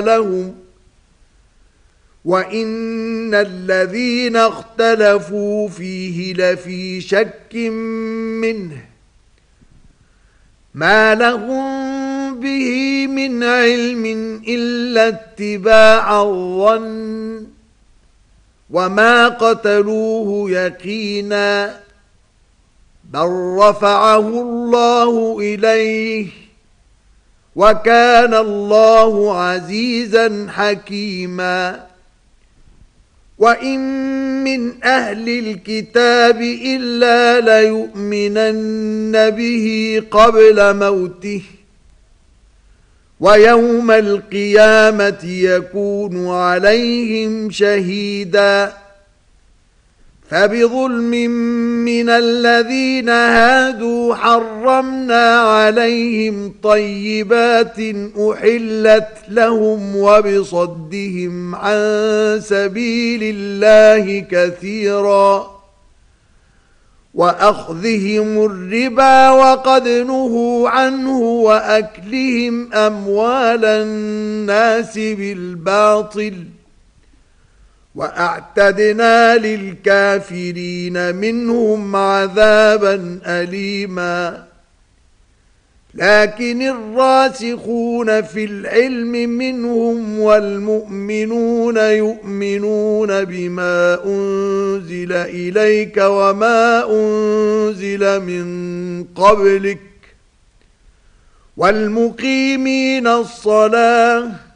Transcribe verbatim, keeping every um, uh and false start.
لهم وَإِنَّ الَّذِينَ اخْتَلَفُوا فِيهِ لَفِي شَكٍّ مِّنْهُ مَا لَهُم بِهِ مِنْ عِلْمٍ إِلَّا اتِّبَاعَ الظَّنِّ وَمَا قَتَلُوهُ يَقِينًا بَلْ رَفَعَهُ اللَّهُ إِلَيْهِ وَكَانَ اللَّهُ عَزِيزًا حَكِيمًا وَإِن مِّنْ أَهْلِ الْكِتَابِ إِلَّا لَيُؤْمِنَنَّ بِهِ قَبْلَ مَوْتِهِ وَيَوْمَ الْقِيَامَةِ يَكُونُ عَلَيْهِمْ شَهِيدًا فَبِظُلْمٍ مِّنَ الَّذِينَ هَادُوا حَرَّمْنَا عَلَيْهِمْ طَيِّبَاتٍ أُحِلَّتْ لَهُمْ وَبِصَدِّهِمْ عَن سَبِيلِ اللَّهِ كَثِيرًا وَأَخْذِهِمُ الرِّبَا وَقَدْ نُهُوا عَنْهُ وَأَكْلِهِمْ أَمْوَالَ النَّاسِ بِالْبَاطِلِ وَأَعْتَدْنَا لِلْكَافِرِينَ مِنْهُمْ عَذَابًا أَلِيمًا لكن الراسخون في العلم منهم والمؤمنون يؤمنون بما أنزل إليك وما أنزل من قبلك والمقيمين الصلاة